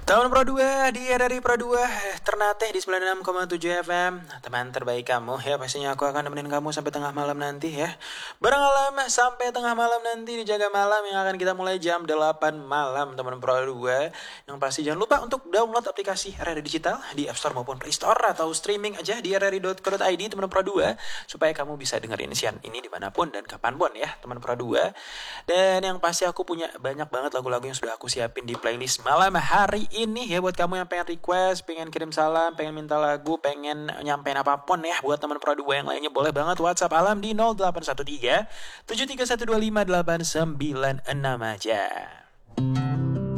Tahun Pro 2 di RRI Pro 2 Ternate di 96,7 FM. Teman terbaik kamu ya. Pastinya aku akan nemenin kamu sampai tengah malam nanti ya. Bareng Alam sampai tengah malam nanti di Jaga Malam yang akan kita mulai jam 8 malam teman Pro 2. Yang pasti jangan lupa untuk download aplikasi RRI Digital di App Store maupun Play Store, atau streaming aja di rri.co.id teman Pro 2 supaya kamu bisa dengerin siaran ini dimanapun dan kapanpun ya teman Pro 2. Dan yang pasti aku punya banyak banget lagu-lagu yang sudah aku siapin di playlist malam hari ini ya, buat kamu yang pengen request, pengen kirim salam, pengen minta lagu, pengen nyampein apapun ya buat teman Pro 2 yang lainnya, boleh banget WhatsApp Alam di 0813 73125 896 aja.